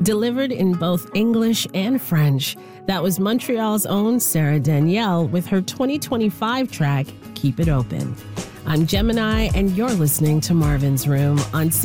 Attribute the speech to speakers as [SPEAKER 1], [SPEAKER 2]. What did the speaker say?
[SPEAKER 1] delivered in both English and French. That was Montreal's own Sarah Danielle with her 2025 track, Keep It Open. I'm Gemini, and you're listening to Marvin's Room on